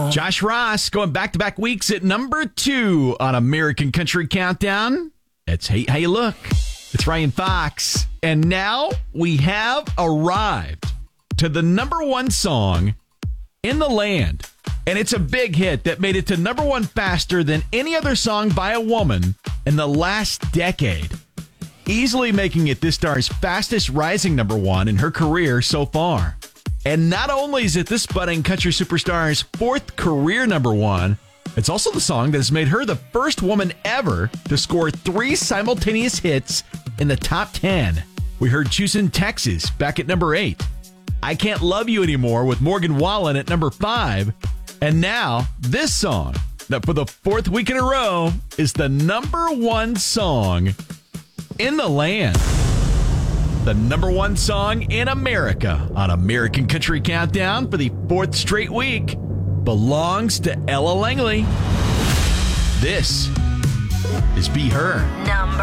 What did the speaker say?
Josh Ross going back-to-back weeks at number 2 on American Country Countdown. It's Hate How You Look. It's Ryan Fox. And now we have arrived to the number 1 song in the land. And it's a big hit that made it to number 1 faster than any other song by a woman in the last decade. Easily making it this star's fastest rising number 1 in her career so far. And not only is it this budding country superstar's 4th career number 1, it's also the song that has made her the first woman ever to score 3 simultaneous hits in the top 10. We heard Choosin' Texas back at number 8. I Can't Love You Anymore with Morgan Wallen at number 5. And now, this song that for the 4th week in a row is the number 1 song in the land. The number 1 song in America on American Country Countdown for the 4th straight week belongs to Ella Langley. This is Be Her.